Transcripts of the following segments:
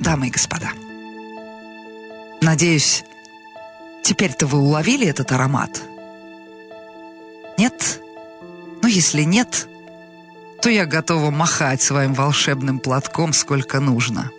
Дамы и господа, надеюсь, теперь-то вы уловили этот аромат? Нет? Ну, если нет, то я готова махать своим волшебным платком сколько нужно.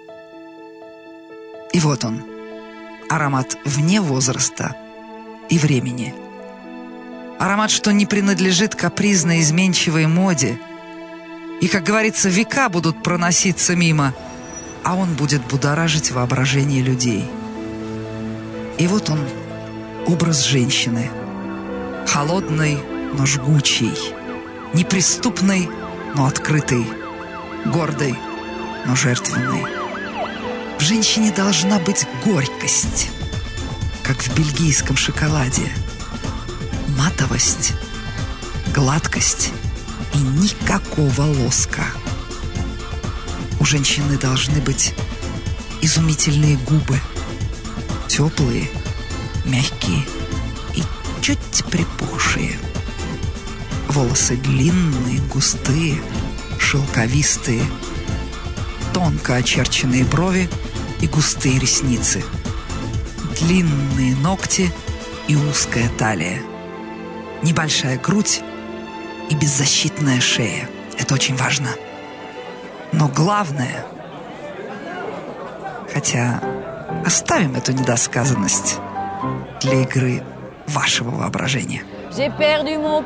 И вот он, аромат вне возраста и времени. Аромат, что не принадлежит капризной изменчивой моде. И, как говорится, века будут проноситься мимо, а он будет будоражить воображение людей. И вот он, образ женщины. Холодный, но жгучий. Неприступный, но открытый. Гордый, но жертвенный. В женщине должна быть горькость, как в бельгийском шоколаде. Матовость, гладкость и никакого лоска. У женщины должны быть изумительные губы, теплые, мягкие и чуть припухшие. Волосы длинные, густые, шелковистые, тонко очерченные брови и густые ресницы, длинные ногти и узкая талия, небольшая грудь и беззащитная шея. Это очень важно. Но главное, хотя оставим эту недосказанность для игры вашего воображения. J'ai perdu mon